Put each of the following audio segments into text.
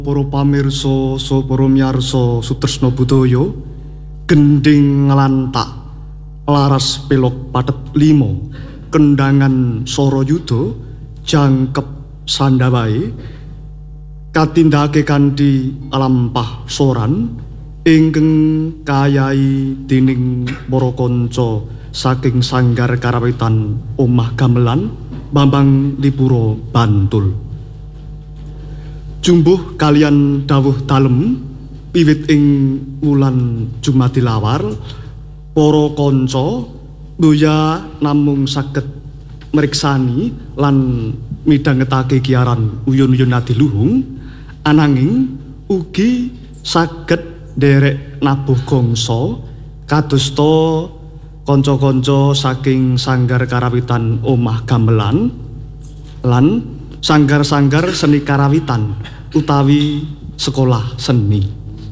Para pamirsa saha para miyarsa Sutresna Budaya gending nglantak laras pelok pathet 5 kendangan Sarayuda jangkep sandhawae katindakake kanthi lampah soran ingkang kayai dening para kanca saking Sanggar Karawitan Omah Gamelan Bambang Lipura Bantul. Jumbuh kalian dawuh dalem wiwit ing wulan Jumadilawar para kanca doya namung saged mriksani lan midhangetake giaran uyun-uyun adiluhung ananging ugi saged nderek nabuh gongso kadosta kanca-kanca saking Sanggar Karawitan Omah Gamelan lan sanggar-sanggar seni karawitan utawi sekolah seni.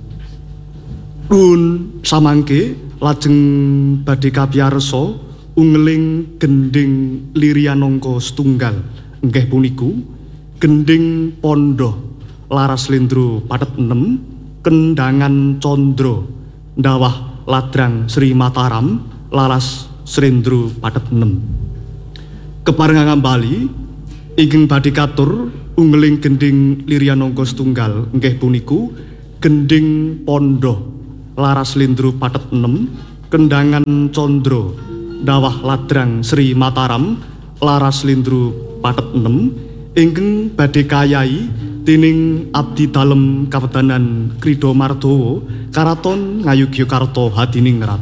Nuwun samangke lajeng badhe kapiyarsa ungeling gending Liryanangka setunggal nggih puniku gending Pandha laras slendro pathet 6 kendangan Candra ndawah ladrang Sri Mataram laras slendro pathet 6. Keparengan Bali ingkang badhe katur ungeling gending Liryanangka setunggal nggih puniku gending Pandha laras slendro pathet 6 kendangan Candra ndawah ladrang Sri Mataram laras slendro pathet 6 ingkang badhe kayai dening abdi dalem Kawedanan Krida Mardawa Karaton Ngayogyakarta Hadiningrat.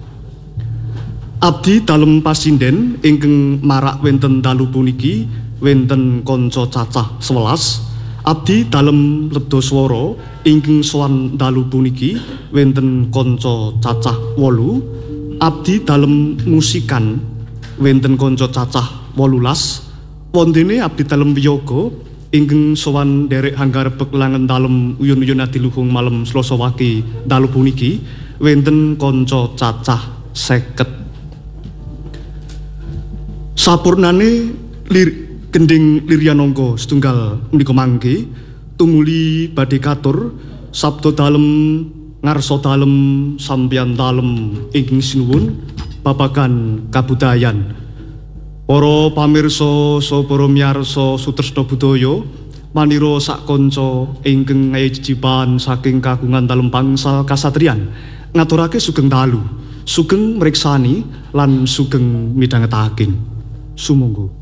Abdi dalem pasinden ingkang marak wenten dalu puniki wenten kanca cacah 11. Abdi dalem Ledaswara ingkang sowan dalu puniki wenten kanca cacah 8. Abdi dalem musikan wenten kanca cacah 18. Wondene abdi dalem wiyaga ingkang sowan nderek hanggarebek langen dalem uyun-uyun adiluhung malem Selasa Wage dalu puniki wenten kanca cacah 50. Sapurnane gending Liryanangka setunggal menika mangke tumuli badhe katur sabda dalem ngarsa dalem sampeyan dalem ingkang sinuwun babagan kabudayan. Para pamirsa saha para miyarsa Sutresna Budaya manira sak kanca ingkang ngayejiban saking kagungan dalem bangsal kasatriyan ngaturake sugeng dalu, sugeng mriksani lan sugeng midhangetaken. Sumangga.